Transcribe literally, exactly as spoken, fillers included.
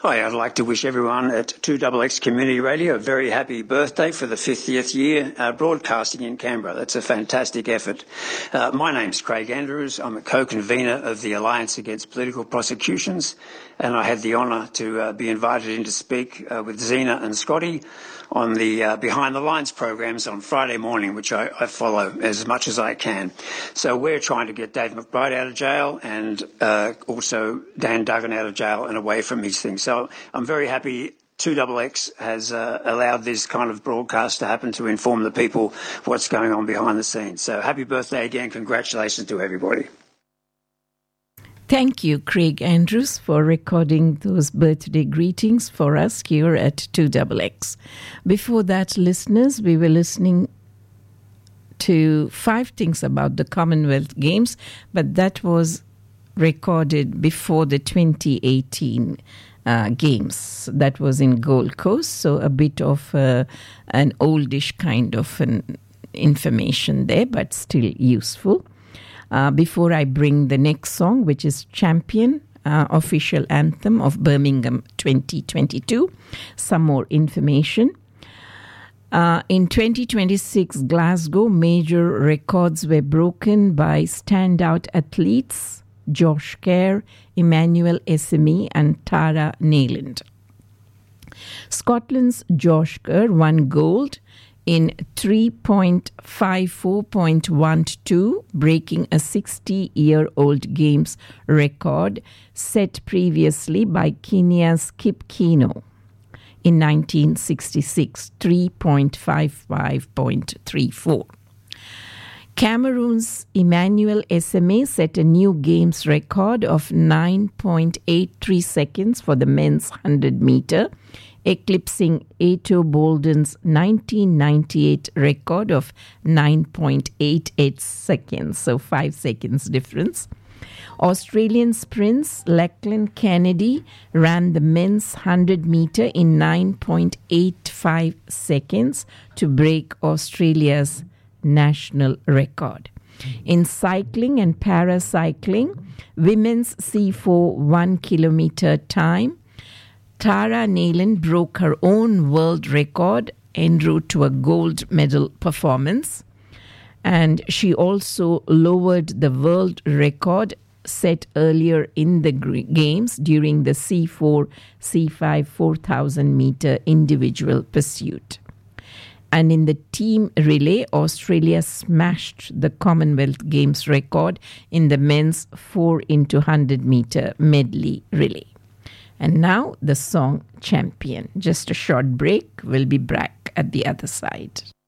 Hi, I'd like to wish everyone at two X X Community Radio a very happy birthday for the fiftieth year uh, broadcasting in Canberra. That's a fantastic effort. Uh, my name's Craig Andrews. I'm a co-convener of the Alliance Against Political Prosecutions, and I had the honour to uh, be invited in to speak uh, with Zena and Scotty on the uh, Behind the Lines programs on Friday morning, which I, I follow as much as I can. So we're trying to get Dave McBride out of jail and uh, also Dan Duggan out of jail and away from these things. So I'm very happy two X X has uh, allowed this kind of broadcast to happen to inform the people what's going on behind the scenes. So happy birthday again. Congratulations to everybody. Thank you, Craig Andrews, for recording those birthday greetings for us here at two X X. Before that, listeners, we were listening to Five Things About the Commonwealth Games, but that was recorded before the twenty eighteen uh, Games. That was in Gold Coast, so a bit of uh, an oldish kind of an information there, but still useful. Uh, before I bring the next song, which is Champion, uh, official anthem of Birmingham twenty twenty-two, some more information. Uh, in twenty twenty-six Glasgow, major records were broken by standout athletes Josh Kerr, Emmanuel Esemi and Tara Neyland. Scotland's Josh Kerr won gold in three point five four point one two, breaking a sixty-year-old Games record set previously by Kenya's Kip Keino in nineteen sixty-six, three point five five point three four. Cameroon's Emmanuel Esemi set a new Games record of nine point eight three seconds for the men's one hundred meter, eclipsing Ato Bolden's nineteen ninety-eight record of nine point eight eight seconds, so five seconds difference. Australian sprints Lachlan Kennedy ran the men's one hundred meter in nine point eight five seconds to break Australia's national record. In cycling and paracycling, women's C four one kilometer time, Tara Neyland broke her own world record en route to a gold medal performance. And she also lowered the world record set earlier in the Games during the C four C five four thousand meter individual pursuit. And in the team relay, Australia smashed the Commonwealth Games record in the men's four into one hundred meter medley relay. And now the song Champion. Just a short break. We'll be back at the other side.